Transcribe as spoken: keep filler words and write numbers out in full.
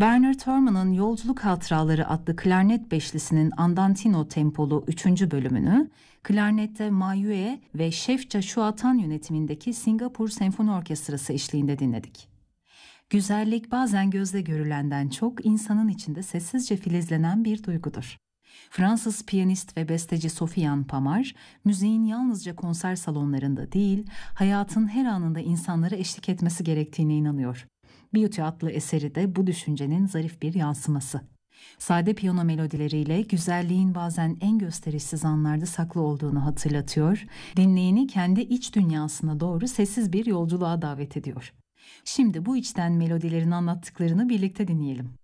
Bernard Herrmann'ın Yolculuk Hatıraları adlı klarnet beşlisinin Andantino tempolu üçüncü bölümünü, klarnette Ma Yue ve Şef Joshua Tan yönetimindeki Singapur Senfoni Orkestrası eşliğinde dinledik. Güzellik bazen gözle görülenden çok insanın içinde sessizce filizlenen bir duygudur. Fransız piyanist ve besteci Sofiane Pamar, müziğin yalnızca konser salonlarında değil, hayatın her anında insanlara eşlik etmesi gerektiğine inanıyor. Beauty adlı eseri de bu düşüncenin zarif bir yansıması. Sade piyano melodileriyle güzelliğin bazen en gösterişsiz anlarda saklı olduğunu hatırlatıyor, dinleyeni kendi iç dünyasına doğru sessiz bir yolculuğa davet ediyor. Şimdi bu içten melodilerin anlattıklarını birlikte dinleyelim.